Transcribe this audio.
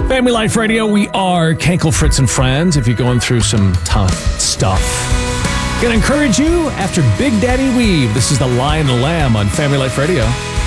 Family Life Radio, we are Kenkel, Fritz, and Friends. If you're going through some tough stuff, gonna encourage you after Big Daddy Weave. This is The Lion and the Lamb on Family Life Radio.